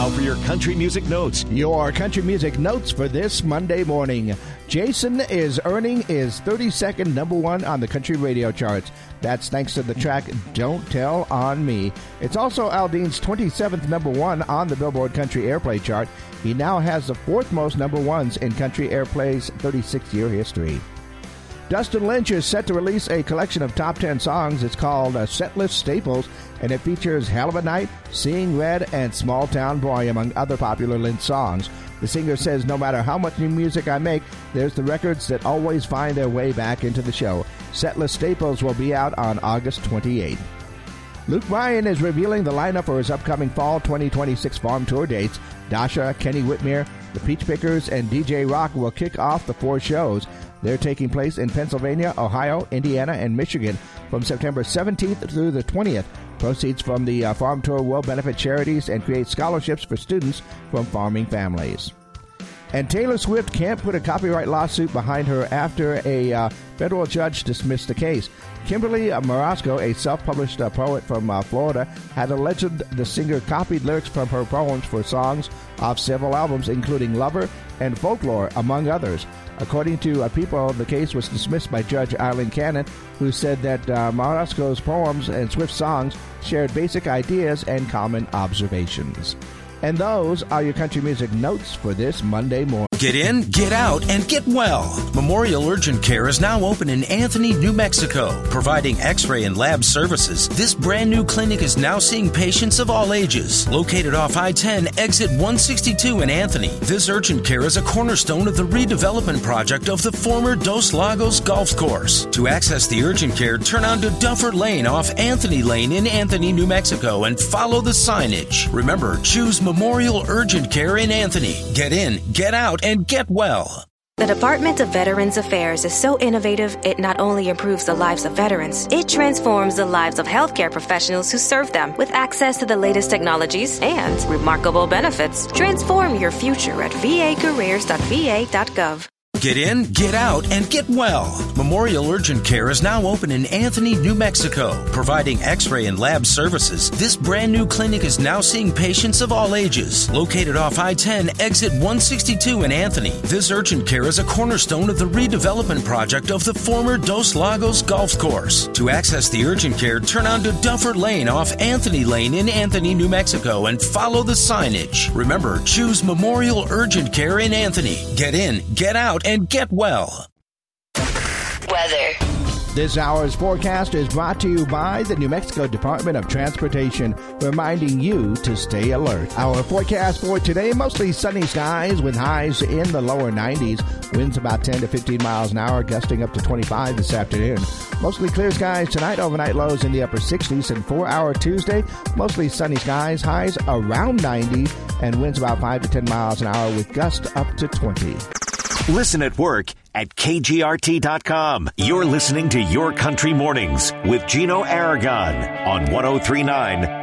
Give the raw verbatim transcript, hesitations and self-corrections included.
Now for your country music notes. Your country music notes for this Monday morning. Jason is earning his thirty-second number one on the country radio charts. That's thanks to the track Don't Tell on Me. It's also Aldean's twenty-seventh number one on the Billboard Country Airplay chart. He now has the fourth most number ones in Country Airplay's thirty-six-year history. Dustin Lynch is set to release a collection of top ten songs. It's called uh, Setlist Staples, and it features Hell of a Night, Seeing Red, and Small Town Boy, among other popular Lynch songs. The singer says, no matter how much new music I make, there's the records that always find their way back into the show. Setlist Staples will be out on August twenty-eighth. Luke Bryan is revealing the lineup for his upcoming fall twenty twenty-six farm tour dates. Dasha, Kenny Whitmere, the Peach Pickers, and D J Rock will kick off the four shows. They're taking place in Pennsylvania, Ohio, Indiana, and Michigan from September seventeenth through the twentieth. Proceeds from the uh, farm tour will benefit charities and create scholarships for students from farming families. And Taylor Swift can't put a copyright lawsuit behind her after a uh, federal judge dismissed the case. Kimberly Marasco, a self-published uh, poet from uh, Florida, had alleged the singer copied lyrics from her poems for songs off several albums, including Lover and Folklore, among others. According to uh, People, the case was dismissed by Judge Eileen Cannon, who said that uh, Marasco's poems and Swift songs shared basic ideas and common observations. And those are your country music notes for this Monday morning. Get in, get out, and get well. Memorial Urgent Care is now open in Anthony, New Mexico, providing x-ray and lab services. This brand new clinic is now seeing patients of all ages. Located off I ten, exit one sixty-two in Anthony, this urgent care is a cornerstone of the redevelopment project of the former Dos Lagos Golf Course. To access the urgent care, turn onto Duffer Lane off Anthony Lane in Anthony, New Mexico, and follow the signage. Remember, choose Memorial Urgent Care in Anthony. Get in, get out, and get well. The Department of Veterans Affairs is so innovative, it not only improves the lives of veterans, it transforms the lives of healthcare professionals who serve them with access to the latest technologies and remarkable benefits. Transform your future at v a careers dot v a dot gov. Get in, get out, and get well. Memorial Urgent Care is now open in Anthony, New Mexico, providing x-ray and lab services. This brand new clinic is now seeing patients of all ages. Located off I ten, exit one sixty-two in Anthony, this urgent care is a cornerstone of the redevelopment project of the former Dos Lagos Golf Course. To access the urgent care, turn onto Duffer Lane off Anthony Lane in Anthony, New Mexico, and follow the signage. Remember, choose Memorial Urgent Care in Anthony. Get in, get out, and get well. Weather. This hour's forecast is brought to you by the New Mexico Department of Transportation, reminding you to stay alert. Our forecast for today, mostly sunny skies with highs in the lower nineties. Winds about ten to fifteen miles an hour, gusting up to twenty-five this afternoon. Mostly clear skies tonight, overnight lows in the upper sixties. And four-hour Tuesday, mostly sunny skies, highs around ninety, and winds about five to ten miles an hour with gusts up to twenty. Listen at work at K G R T dot com. You're listening to Your Country Mornings with Gino Aragon on one oh three point nine